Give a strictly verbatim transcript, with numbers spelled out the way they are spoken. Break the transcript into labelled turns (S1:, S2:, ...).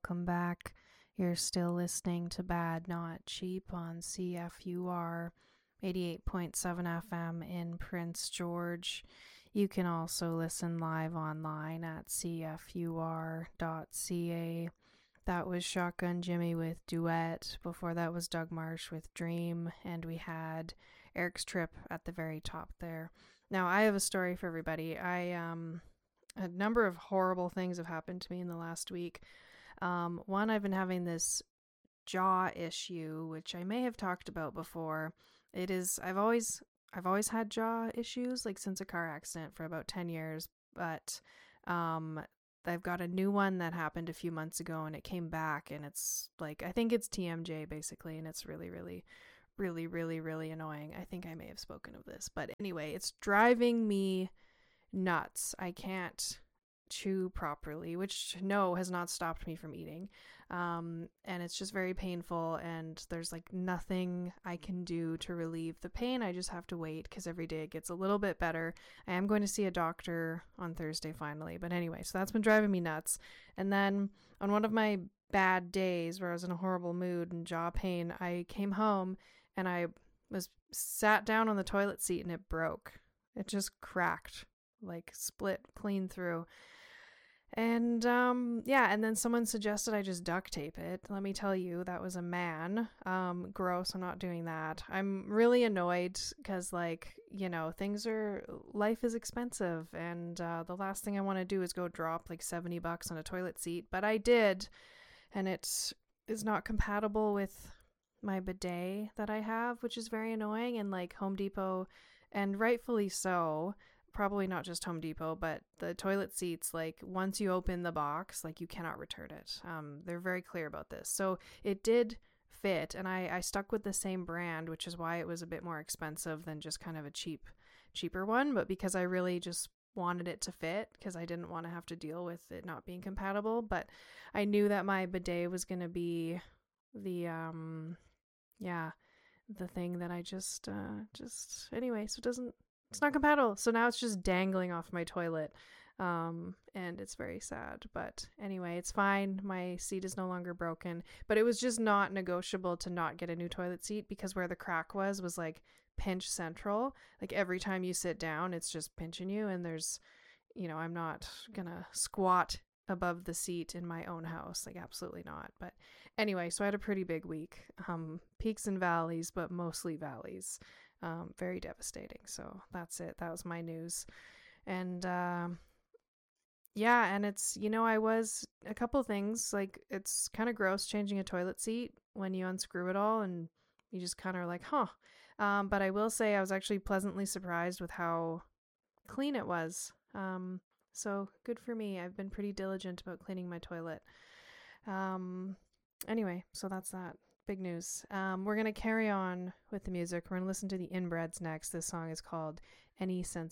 S1: welcome back. You're still listening to Bad Not Cheap on C F U R eighty-eight point seven F M in Prince George. You can also listen live online at c f u r dot c a. That was Shotgun Jimmy with Duet. Before that was Doug Marsh with Dream. And we had Eric's Trip at the very top there. Now, I have a story for everybody. I, um, a number of horrible things have happened to me in the last week. Um, one, I've been having this jaw issue, which I may have talked about before. It is, I've always, I've always had jaw issues, like since a car accident for about ten years, but, um, I've got a new one that happened a few months ago and it came back and it's like, I think it's T M J basically. And it's really, really, really, really, really annoying. I think I may have spoken of this, but anyway, it's driving me nuts. I can't chew properly, which no has not stopped me from eating. Um, and it's just very painful and there's like nothing I can do to relieve the pain. I just have to wait because every day it gets a little bit better. I am going to see a doctor on Thursday finally. But anyway, so that's been driving me nuts. And then on one of my bad days where I was in a horrible mood and jaw pain, I came home and I was sat down on the toilet seat and it broke. It just cracked, like split clean through. And, um, yeah, and then someone suggested I just duct tape it. Let me tell you, that was a man. Um, gross, I'm not doing that. I'm really annoyed because, like, you know, things are, life is expensive. And, uh, the last thing I want to do is go drop, like, seventy bucks on a toilet seat. But I did, and it is not compatible with my bidet that I have, which is very annoying. And, like, Home Depot, and rightfully so, probably not just Home Depot, but the toilet seats, like once you open the box, like you cannot return it. Um, they're very clear about this. So it did fit and I, I stuck with the same brand, which is why it was a bit more expensive than just kind of a cheap, cheaper one. But because I really just wanted it to fit because I didn't want to have to deal with it not being compatible. But I knew that my bidet was going to be the, um, yeah, the thing that I just, uh, just anyway, so it doesn't, it's not compatible. So now it's just dangling off my toilet. Um, and it's very sad, but anyway, it's fine. My seat is no longer broken, but it was just not negotiable to not get a new toilet seat because where the crack was, was like pinch central. Like every time you sit down, it's just pinching you. And there's, you know, I'm not gonna squat above the seat in my own house. Like absolutely not. But anyway, so I had a pretty big week, um, peaks and valleys, but mostly valleys. Um, very devastating. So that's it. That was my news. And, um, yeah, and it's, you know, I was a couple things like it's kind of gross changing a toilet seat when you unscrew it all and you just kind of like, huh. Um, but I will say I was actually pleasantly surprised with how clean it was. Um, so good for me. I've been pretty diligent about cleaning my toilet. Um, anyway, so that's that. Big news. Um, we're going to carry on with the music. We're going to listen to the Inbreds next. This song is called Any Sense